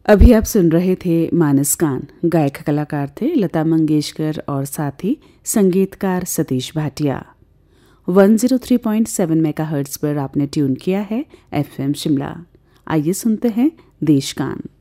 अभी आप सुन रहे थे मानस गान। गायक कलाकार थे लता मंगेशकर और साथ ही संगीतकार सतीश भाटिया। 103.7 मेगाहर्ट्ज़ पर आपने ट्यून किया है FM शिमला। आइए सुनते हैं देश गान।